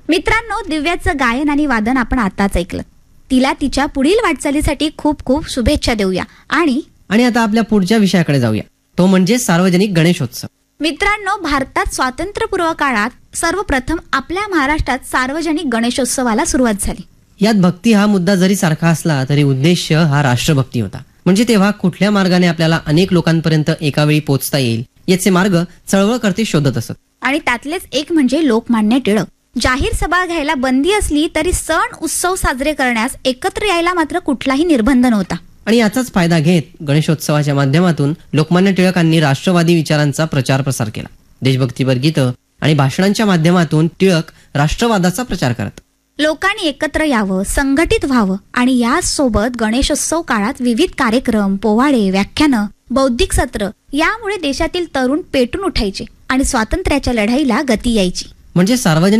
मित्रांनो, दिव्याचं गायन आणि वादन आपण आताच ऐकलं. तिला तिच्या पुढील वाटचालीसाठी खूप खूप शुभेच्छा देऊया. आणि आता आपल्या पुढच्या विषयाकडे जाऊया, तो म्हणजे सार्वजनिक गणेशोत्सव. मित्रांनो, भारतात स्वातंत्र्यपूर्व काळात सर्वप्रथम आपल्या महाराष्ट्रात सार्वजनिक गणेशोत्सवाला सुरुवात झाली. यात भक्ती हा मुद्दा जरी सारखा असला तरी उद्देश हा राष्ट्रभक्ती होता. म्हणजे तेव्हा कुठल्या मार्गाने आपल्याला अनेक लोकांपर्यंत एका वेळी पोहोचता येईल याचे मार्ग चळवळकर्ते शोधत असत. आणि त्यातलेच एक म्हणजे लोकमान्य टिळक. जाहीर सभा घ्यायला बंदी असली तरी सण उत्सव साजरे करण्यास एकत्र यायला मात्र कुठलाही निर्बंध नव्हता. आणि याचाच फायदा घेत गणेशोत्सवाच्या माध्यमातून लोकमान्य टिळकांनी राष्ट्रवादी विचारांचा प्रचार प्रसार केला. देशभक्तीपर गीतं आणि भाषणांच्या माध्यमातून टिळक राष्ट्रवादाचा प्रचार करत. लोकांनी एकत्र यावं, संघटित व्हावं आणि यासोबत गणेशोत्सव काळात विविध कार्यक्रम, पोवाडे, व्याख्यानं, बौद्धिक सत्र यामुळे देशातील तरुण पेटून उठायचे आणि स्वातंत्र्याच्या लढाईला गती यायची. म्हणजे सार्वजनिक